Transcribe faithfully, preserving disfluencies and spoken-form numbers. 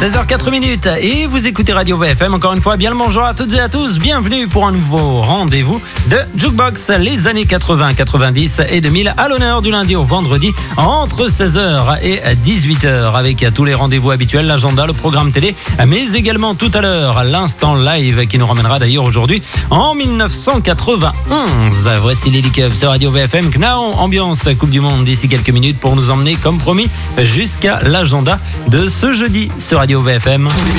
seize heures quatre minutes et vous écoutez Radio V F M. Encore une fois, bien le bonjour à toutes et à tous. Bienvenue pour un nouveau rendez-vous de Jukebox. Les années quatre-vingts, quatre-vingt-dix et deux mille à l'honneur du lundi au vendredi entre seize heures et dix-huit heures avec tous les rendez-vous habituels, l'agenda, le programme télé, mais également tout à l'heure l'instant live qui nous ramènera d'ailleurs aujourd'hui en dix-neuf cent quatre-vingt-onze. Voici Lily Cub sur Radio V F M. Knao, ambiance Coupe du Monde d'ici quelques minutes pour nous emmener comme promis jusqu'à l'agenda de ce jeudi sur Radio V F M.